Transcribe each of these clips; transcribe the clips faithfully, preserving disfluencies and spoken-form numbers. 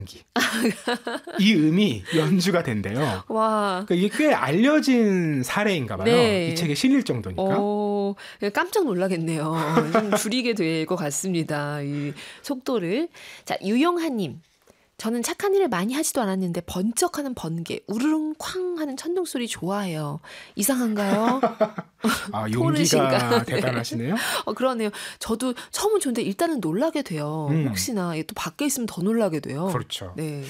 이 음이 연주가 된대요. 와. 그러니까 이게 꽤 알려진 사례인가 봐요. 네. 이 책에 실릴 정도니까. 어, 깜짝 놀라겠네요. 좀 줄이게 될 것 같습니다. 이 속도를. 자, 유용하님. 저는 착한 일을 많이 하지도 않았는데 번쩍하는 번개, 우르릉 쾅 하는 천둥 소리 좋아해요. 이상한가요? 아, 토르신가? 용기가 대단하시네요. 어, 그러네요. 저도 처음은 좋은데 일단은 놀라게 돼요. 음. 혹시나 또 밖에 있으면 더 놀라게 돼요. 그렇죠. 네.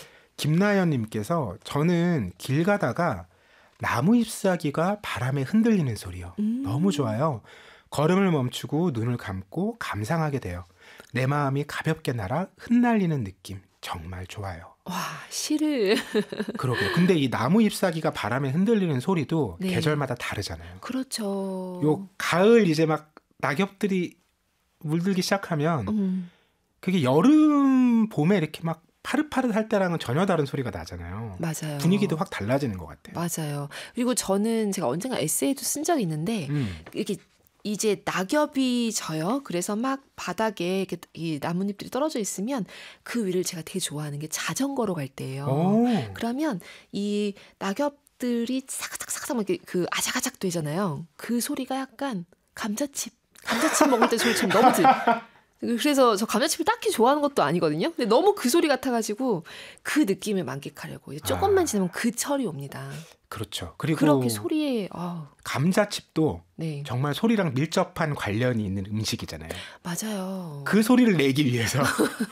김나연님께서 저는 길 가다가 나무 잎사귀가 바람에 흔들리는 소리요. 음. 너무 좋아요. 걸음을 멈추고 눈을 감고 감상하게 돼요. 내 마음이 가볍게 날아 흩날리는 느낌. 정말 좋아요. 와, 시를. 그러게요. 근데 이 나무 잎사귀가 바람에 흔들리는 소리도 네. 계절마다 다르잖아요. 그렇죠. 요 가을 이제 막 낙엽들이 물들기 시작하면 음. 그게 여름 봄에 이렇게 막 파릇파릇할 때랑은 전혀 다른 소리가 나잖아요. 맞아요. 분위기도 확 달라지는 것 같아요. 맞아요. 그리고 저는 제가 언젠가 에세이도 쓴 적이 있는데 음. 이렇게 이제 낙엽이 져요. 그래서 막 바닥에 이렇게 이 나뭇잎들이 떨어져 있으면 그 위를 제가 되게 좋아하는 게 자전거로 갈 때예요. 오. 그러면 이 낙엽들이 사각사각사각 막 이렇게 그 아작아작 되잖아요. 그 소리가 약간 감자칩, 감자칩 먹을 때 소리처럼 너무 들. 그래서 저 감자칩을 딱히 좋아하는 것도 아니거든요. 근데 너무 그 소리 같아가지고 그 느낌을 만끽하려고 이제 조금만 아. 지나면 그 철이 옵니다. 그렇죠. 그리고 그렇게 소리에 아우, 감자칩도 네 정말 소리랑 밀접한 관련이 있는 음식이잖아요. 맞아요. 그 소리를 내기 위해서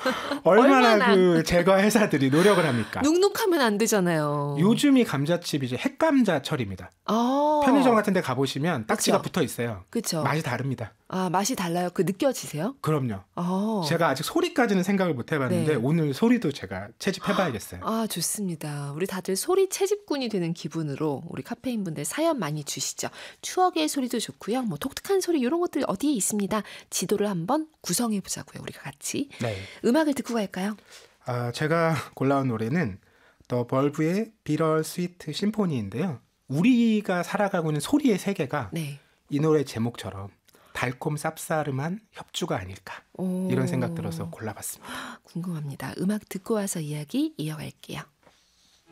얼마나, 얼마나. 그 제과 회사들이 노력을 합니까? 눅눅하면 안 되잖아요. 요즘이 감자칩이 이제 핵감자철입니다. 아, 편의점 같은 데 가보시면 딱지가 그쵸. 붙어 있어요. 그렇죠. 맛이 다릅니다. 아 맛이 달라요. 그 느껴지세요? 그럼요. 아, 제가 아직 소리까지는 생각을 못 해봤는데 네. 오늘 소리도 제가 채집해봐야겠어요. 아 좋습니다. 우리 다들 소리 채집꾼이 되는 기분으로 우리 카페인 분들 사연 많이 주시죠. 추억의 소리도 좋고요. 뭐 독특한 소리 이런 것들 어디에 있습니다. 지도를 한번 구성해 보자고요. 우리가 같이 네. 음악을 듣고 갈까요? 아, 제가 골라온 노래는 더 벌브의 비럴 스위트 심포니인데요. 우리가 살아가고 있는 소리의 세계가 네. 이 노래 제목처럼 달콤 쌉싸름한 협주가 아닐까 오, 이런 생각 들어서 골라봤습니다. 궁금합니다. 음악 듣고 와서 이야기 이어갈게요.